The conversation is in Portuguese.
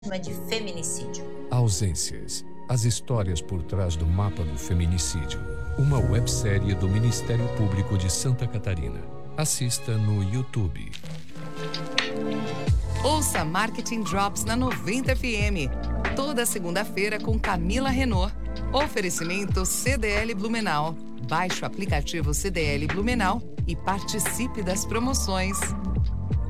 de feminicídio. Ausências. As histórias por trás do mapa do feminicídio. Uma websérie do Ministério Público de Santa Catarina. Assista no YouTube. Ouça Marketing Drops na 90 FM. Toda segunda-feira com Camila Renault. Oferecimento CDL Blumenau. Baixe o aplicativo CDL Blumenau e participe das promoções.